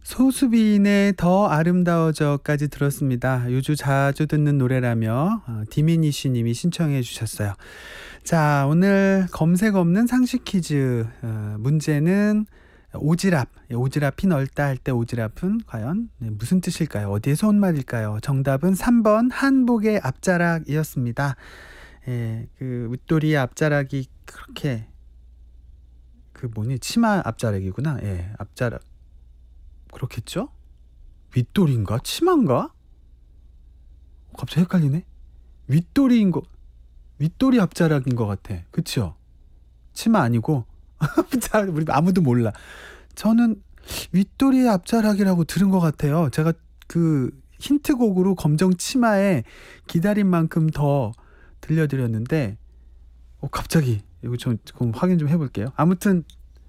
소수빈의 더 아름다워져까지 들었습니다. 요즘 자주 듣는 노래라며 디미니쉬 님이 신청해 주셨어요. 자, 오늘 검색 없는 상식 퀴즈. 문제는 오지랖. 오지랖이 넓다 할 때 오지랖은 과연 무슨 뜻일까요? 어디에서 온 말일까요? 정답은 3번 한복의 앞자락이었습니다. 그 윗도리의 앞자락이 그렇게 치마 앞자락이구나. 앞자락. 그렇겠죠? 윗도리인가? 치마인가? 갑자기 헷갈리네. 윗도리 앞자락인 것 같아. 그쵸? 치마 아니고. 자, 우리 아무도 몰라. 저는 윗도리의 앞자락이라고 들은 것 같아요. 제가 그 힌트곡으로 검정 치마에 기다린 만큼 더 들려드렸는데, 갑자기 이거 좀 확인 좀 해볼게요. 아무튼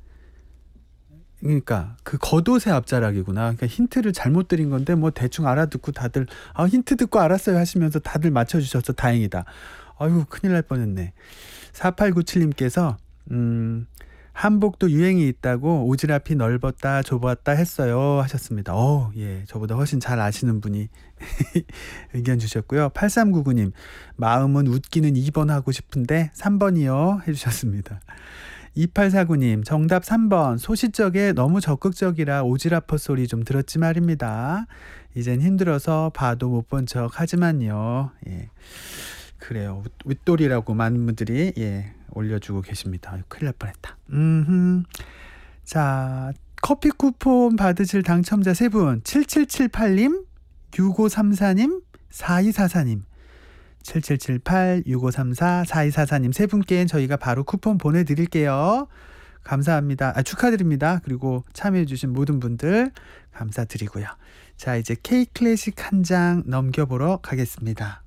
그러니까 그 겉옷의 앞자락이구나. 그러니까 힌트를 잘못 드린 건데 뭐 대충 알아듣고 다들 힌트 듣고 알았어요 하시면서 다들 맞춰주셔서 다행이다. 아유, 큰일 날 뻔했네. 4897님께서 한복도 유행이 있다고 오지랖이 넓었다 좁았다 했어요 하셨습니다. 예, 저보다 훨씬 잘 아시는 분이 의견 주셨고요. 8399님, 마음은 웃기는 2번 하고 싶은데 3번이요 해주셨습니다. 2849님, 정답 3번. 소시적에 너무 적극적이라 오지랖 헛소리 좀 들었지 말입니다. 이젠 힘들어서 봐도 못 본 척 하지만요. 예, 그래요. 윗돌이라고 많은 분들이 올려주고 계십니다. 큰일 날 뻔했다. 자, 커피 쿠폰 받으실 당첨자 3분. 7778님, 6534님, 4244님. 7778, 6534, 4244님 세 분께는 저희가 바로 쿠폰 보내드릴게요. 감사합니다. 축하드립니다. 그리고 참여해주신 모든 분들 감사드리고요. 자, 이제 K 클래식 한 장 넘겨보러 가겠습니다.